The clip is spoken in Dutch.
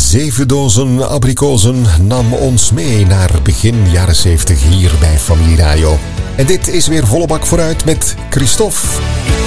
7 dozen abrikozen nam ons mee naar begin jaren 70 hier bij Familie Radio. En dit is weer volle bak vooruit met Christophe.